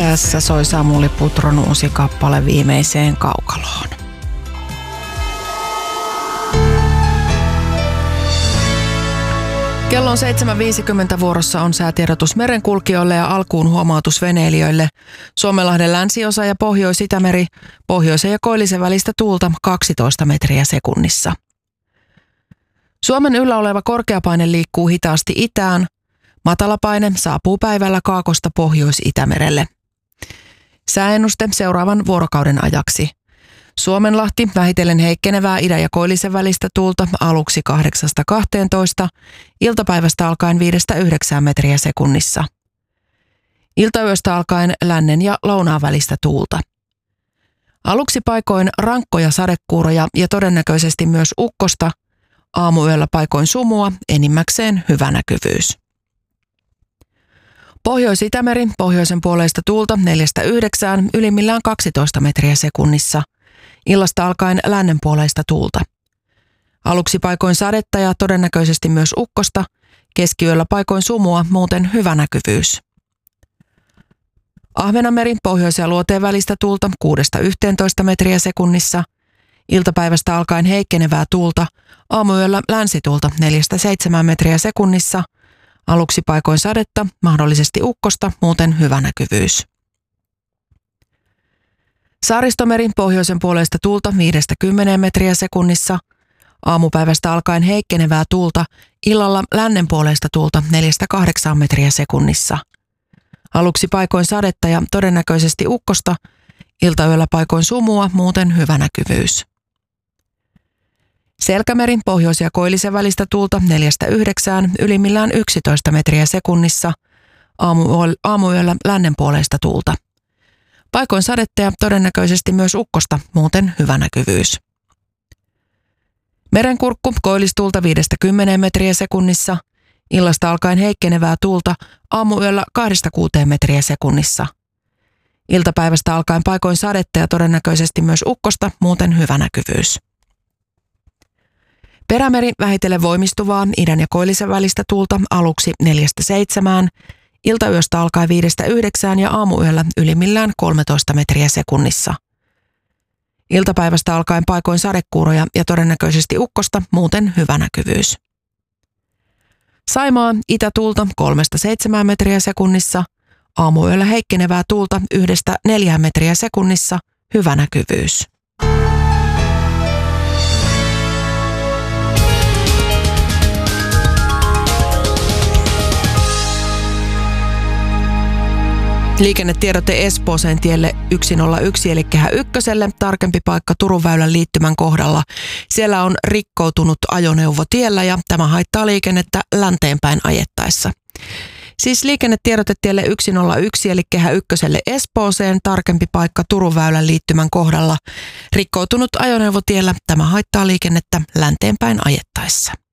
Tässä soi Samuli Putron uusi kappale Viimeiseen kaukaloon. Kello on 7.50, vuorossa on säätiedotus merenkulkijoille ja alkuun huomautus veneilijöille. Suomenlahden länsiosa ja Pohjois-Itämeri, pohjoisen ja koillisen välistä tuulta 12 metriä sekunnissa. Suomen yllä oleva korkeapaine liikkuu hitaasti itään. Matalapaine saapuu päivällä kaakosta Pohjois-Itämerelle. Sääennuste seuraavan vuorokauden ajaksi. Suomenlahti vähitellen heikkenevää idän ja koillisen välistä tuulta aluksi 8-12, iltapäivästä alkaen 5-9 metriä sekunnissa. Iltayöstä alkaen lännen ja lounaan välistä tuulta. Aluksi paikoin rankkoja sadekuuroja ja todennäköisesti myös ukkosta, aamuyöllä paikoin sumua, enimmäkseen hyvä näkyvyys. Pohjois-Itämeri, pohjoisen puoleista tuulta 4-9, ylimmillään 12 metriä sekunnissa. Illasta alkaen lännen puoleista tuulta. Aluksi paikoin sadetta ja todennäköisesti myös ukkosta, keskiyöllä paikoin sumua, muuten hyvä näkyvyys. Ahvenanmeri, pohjois- ja luoteen välistä tuulta 6-11 metriä sekunnissa. Iltapäivästä alkaen heikkenevää tuulta, aamuyöllä länsituulta 4-7 metriä sekunnissa. Aluksi paikoin sadetta, mahdollisesti ukkosta, muuten hyvä näkyvyys. Saaristomeri, pohjoisen puoleista tuulta 5-10 metriä sekunnissa. Aamupäivästä alkaen heikkenevää tuulta, illalla lännen puoleista tuulta 4-8 metriä sekunnissa. Aluksi paikoin sadetta ja todennäköisesti ukkosta, iltayöllä paikoin sumua, muuten hyvä näkyvyys. Selkämeri, pohjois- ja koillisen välistä tuulta 4-9, ylimmillään 11 metriä sekunnissa. Aamuyöllä lännen puoleista tuulta. Paikoin sadetta ja todennäköisesti myös ukkosta, muuten hyvä näkyvyys. Merenkurkku, koillistuulta 5-10 metriä sekunnissa. Illasta alkaen heikkenevää tuulta, aamuyöllä 2-6 metriä sekunnissa. Iltapäivästä alkaen paikoin sadetta ja todennäköisesti myös ukkosta, muuten hyvä näkyvyys. Perämeri, vähitellen voimistuvaa idän ja koillisen välistä tuulta aluksi 4-7, iltayöstä alkaen 5-9 ja aamuyöllä ylimmillään 13 metriä sekunnissa. Iltapäivästä alkaen paikoin sadekuuroja ja todennäköisesti ukkosta, muuten hyvä näkyvyys. Saimaa, itätuulta 3-7 metriä sekunnissa, aamuyöllä heikkenevää tuulta 1-4 metriä sekunnissa, hyvä näkyvyys. Liikennetiedote Espooseen tielle 101 eli Kehä Ykköselle, tarkempi paikka Turun väylän liittymän kohdalla. Siellä on rikkoutunut ajoneuvo tiellä ja tämä haittaa liikennettä länteenpäin ajettaessa. Siis liikennetiedote tielle 101 eli Kehä Ykköselle Espooseen, tarkempi paikka Turun väylän liittymän kohdalla. Rikkoutunut ajoneuvo tiellä, tämä haittaa liikennettä länteenpäin ajettaessa.